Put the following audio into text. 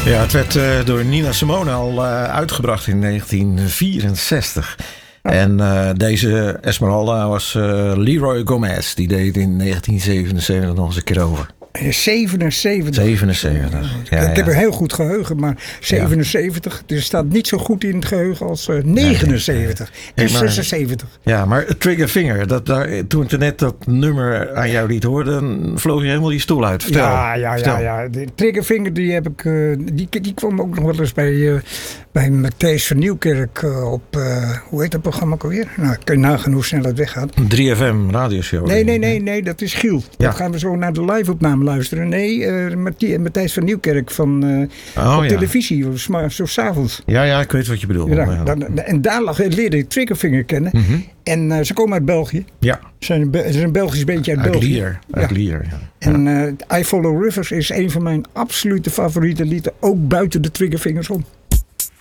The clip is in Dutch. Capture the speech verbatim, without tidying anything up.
Ja, het werd uh, door Nina Simone al uh, uitgebracht in negentien vierenzestig. Ja. En uh, deze Esmeralda was uh, Leroy Gomez. Die deed in negentien zevenenzeventig nog eens een keer over. zevenenzeventig. zevenenzeventig. Ja, ik ja. heb een heel goed geheugen, maar zevenenzeventig. Ja. Dus staat niet zo goed in het geheugen als uh, negenenzeventig nee, nee. en zesenzeventig. Ja, maar Triggerfinger, dat, daar, toen ik net dat nummer aan jou liet horen, dan vloog je helemaal die stoel uit. Vertel. Ja, ja, ja, ja. De Triggerfinger, die heb ik, uh, die, die kwam ook nog wel eens bij, uh, bij Matthijs van Nieuwkerk uh, op, uh, hoe heet dat programma ook alweer? Nou, kun je nagaan hoe snel het weggaat. drie F M radioshow. Nee, nee, nee, nee, dat is Giel. Ja. Dan gaan we zo naar de live-opname luisteren. Nee, uh, Matthijs van Nieuwkerk van uh, oh, op ja. televisie, zo, zo s'avonds. Ja, ja, ik weet wat je bedoelt. Ja, ja. Dan, en daar lag, leerde ik Triggerfinger kennen. Mm-hmm. En uh, ze komen uit België. Ja. Ze zijn een, ze zijn een Belgisch beentje uit, uit België. Lier. Uit ja. Lier, ja. En uh, I Follow Rivers is een van mijn absolute favoriete lieden, ook buiten de Triggerfingers om.